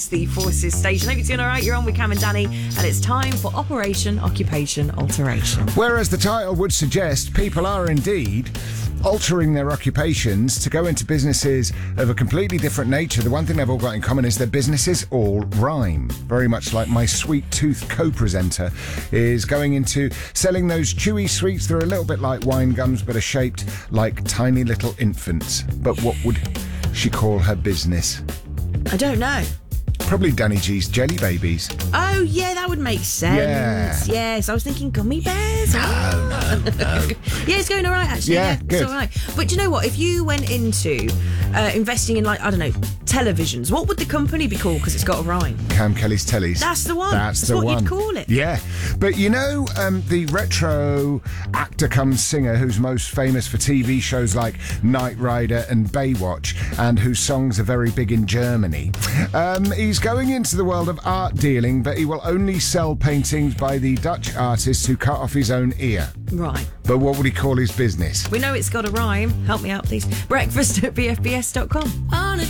The Forces station. Hope you're doing all right. You're on with Cam and Danny, and it's time for Operation Occupation Alteration. Whereas the title would suggest people are indeed altering their occupations to go into businesses of a completely different nature, the one thing they've all got in common is their businesses all rhyme. Very much like my sweet tooth co-presenter is going into selling those chewy sweets that are a little bit like wine gums but are shaped like tiny little infants. But what would she call her business? I don't know. Probably Danny G's Jelly Babies. Oh, yeah, that would make sense. Yeah. Yes, I was thinking gummy bears. No. Yeah, it's going all right, actually. Yeah, good. It's all right. But do you know what? If you went into investing in, like, I don't know, televisions, what would the company be called? Because it's got a rhyme. Cam Kelly's Tellies. That's the one. That's the what one. You'd call it. Yeah. But you know, the retro actor cum singer who's most famous for TV shows like Knight Rider and Baywatch, and whose songs are very big in Germany. He's going into the world of art dealing, but he will only sell paintings by the Dutch artist who cut off his own ear. Right. But what would he call his business? We know it's got a rhyme. Help me out, please. Breakfast at bfbs.com.